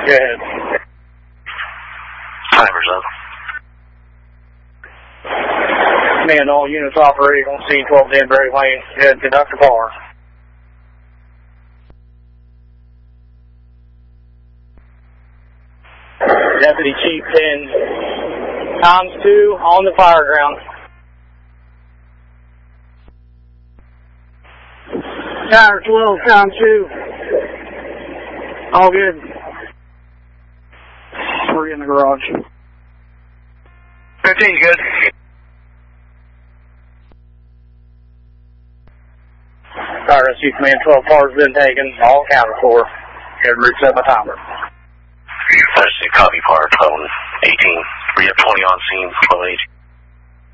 Go ahead. Timer's up. Man, all units operating on scene 12 Danbury Lane. Go ahead, conduct the car. Deputy Chief 10 ×2 on the fire ground. Tower 12 ×2. All good. 3 in the garage. 15's good. Fire Rescue Command 12 cars been taken. All accounted for. Go ahead and reset my timer. Copy, par 12 18. We have 20 on scene, 12 8.